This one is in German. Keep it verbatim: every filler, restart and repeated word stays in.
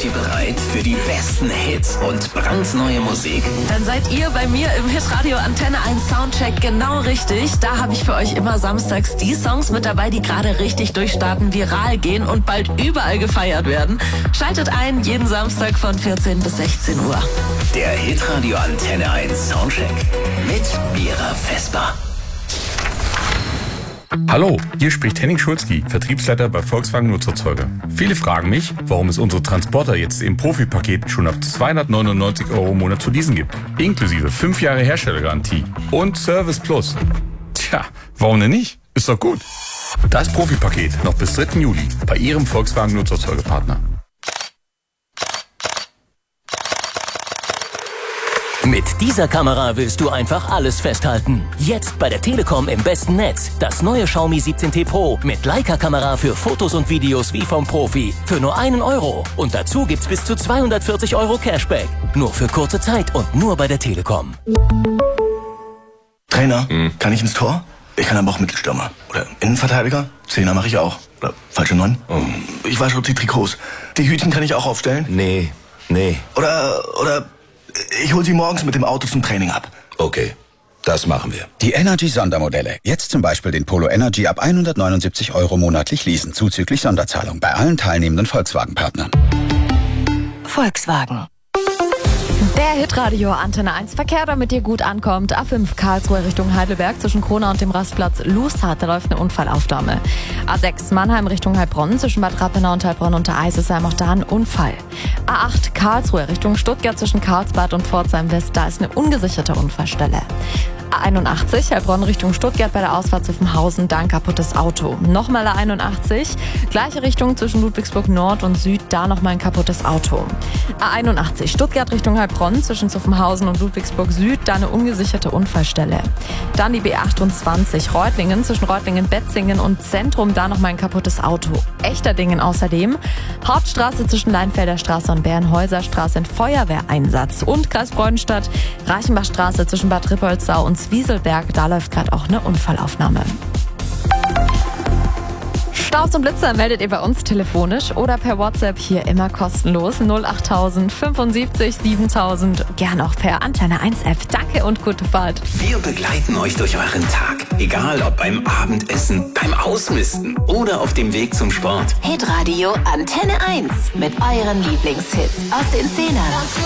Seid ihr bereit für die besten Hits und brandneue Musik? Dann seid ihr bei mir im Hitradio Antenne eins Soundcheck genau richtig. Da habe ich für euch immer samstags die Songs mit dabei, die gerade richtig durchstarten, viral gehen und bald überall gefeiert werden. Schaltet ein, jeden Samstag von vierzehn bis sechzehn Uhr. Der Hitradio Antenne eins Soundcheck mit Mira Vesper. Hallo, hier spricht Henning Schulzki, Vertriebsleiter bei Volkswagen Nutzerzeuger. Viele fragen mich, warum es unsere Transporter jetzt im Profipaket schon ab zweihundertneunundneunzig Euro im Monat zu leasen gibt. Inklusive fünf Jahre Herstellergarantie und Service Plus. Tja, warum denn nicht? Ist doch gut. Das Profipaket noch bis dritten Juli bei Ihrem Volkswagen Nutzerzeugerpartner. Mit dieser Kamera willst du einfach alles festhalten. Jetzt bei der Telekom im besten Netz. Das neue Xiaomi siebzehn T Pro mit Leica-Kamera für Fotos und Videos wie vom Profi. Für nur einen Euro. Und dazu gibt's bis zu zweihundertvierzig Euro Cashback. Nur für kurze Zeit und nur bei der Telekom. Trainer, hm. kann ich ins Tor? Ich kann aber auch Mittelstürmer. Oder Innenverteidiger? Zehner mache ich auch. Oder falsche Neun? Oh. Ich wasche auch die Trikots. Die Hütchen kann ich auch aufstellen? Nee, nee. Oder, oder... Ich hol sie morgens mit dem Auto zum Training ab. Okay, das machen wir. Die Energy-Sondermodelle. Jetzt zum Beispiel den Polo Energy ab hundertneunundsiebzig Euro monatlich leasen, zuzüglich Sonderzahlung bei allen teilnehmenden Volkswagen-Partnern. Volkswagen. Der Hitradio Antenne eins Verkehr, damit ihr gut ankommt. A fünf Karlsruhe Richtung Heidelberg zwischen Krona und dem Rastplatz Lußhardt, da läuft eine Unfallaufnahme. A sechs Mannheim Richtung Heilbronn zwischen Bad Rappenau und Heilbronn unter Eisesheim, auch da ein Unfall. A acht Karlsruhe Richtung Stuttgart zwischen Karlsbad und Pforzheim West, da ist eine ungesicherte Unfallstelle. A einundachtzig Heilbronn Richtung Stuttgart bei der Ausfahrt Zuffenhausen, da ein kaputtes Auto. Nochmal A einundachtzig, gleiche Richtung zwischen Ludwigsburg Nord und Süd, da nochmal ein kaputtes Auto. A einundachtzig Stuttgart Richtung Heilbronn zwischen Zuffenhausen und Ludwigsburg Süd, da eine ungesicherte Unfallstelle. Dann die B achtundzwanzig Reutlingen zwischen Reutlingen-Betzingen und Zentrum, da nochmal ein kaputtes Auto. Echterdingen außerdem. Hauptstraße zwischen Leinfelder Straße und Bärenhäuser Straße in Feuerwehreinsatz. Und Kreis Freudenstadt, Reichenbachstraße zwischen Bad Rippoldsau und Zwieselberg, da läuft gerade auch eine Unfallaufnahme. Staus und Blitzer meldet ihr bei uns telefonisch oder per WhatsApp, hier immer kostenlos null achttausend fünfundsiebzig siebentausend, gern auch per Antenne eins App. Danke und gute Fahrt. Wir begleiten euch durch euren Tag, egal ob beim Abendessen, beim Ausmisten oder auf dem Weg zum Sport. Hitradio Antenne eins mit euren Lieblingshits aus den Zehner.